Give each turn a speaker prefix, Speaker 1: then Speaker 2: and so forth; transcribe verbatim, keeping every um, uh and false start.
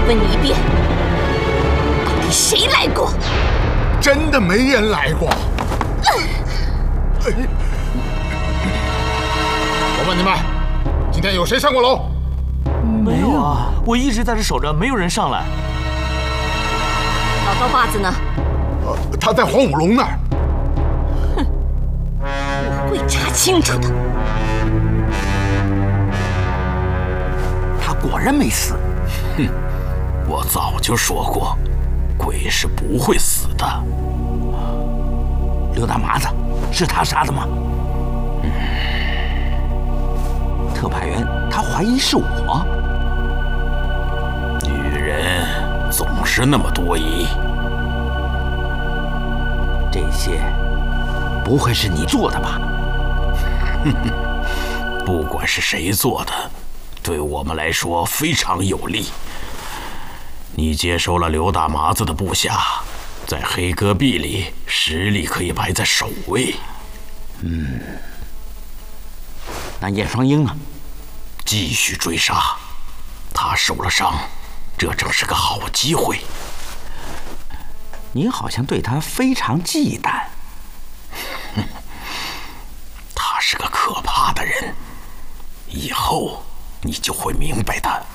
Speaker 1: 问你一遍，到底谁来过？
Speaker 2: 真的没人来过。我问你们，今天有谁上过楼？
Speaker 3: 没有啊，我一直在这守着，没有人上来。
Speaker 1: 老刀把子呢？
Speaker 2: 呃，他在黄五龙那儿。
Speaker 1: 哼，我会查清楚的。
Speaker 4: 他果然没死。
Speaker 5: 哼，我早就说过，鬼是不会死的。
Speaker 4: 刘大麻子是他杀的吗？嗯，特派员他怀疑是我。
Speaker 5: 女人总是那么多疑。
Speaker 4: 这些不会是你做的吧？
Speaker 5: 哼哼，不管是谁做的，对我们来说非常有利。你接收了刘大麻子的部下，在黑戈壁里实力可以排在首位。
Speaker 4: 嗯，那叶双英呢？
Speaker 5: 继续追杀，他受了伤，这正是个好机会。
Speaker 4: 你好像对他非常忌惮。
Speaker 5: 哼，他是个可怕的人，以后你就会明白的。